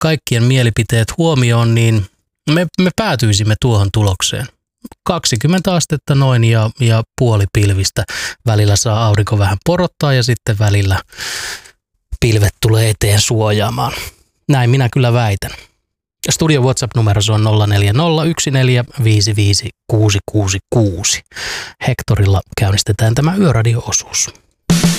kaikkien mielipiteet huomioon, niin me päätyisimme tuohon tulokseen. 20 astetta noin ja puoli pilvistä. Välillä saa aurinko vähän porottaa ja sitten välillä pilvet tulee eteen suojaamaan. Näin minä kyllä väitän. Studio WhatsApp-numero on 0401455666. Hektorilla käynnistetään tämä yöradio-osuus.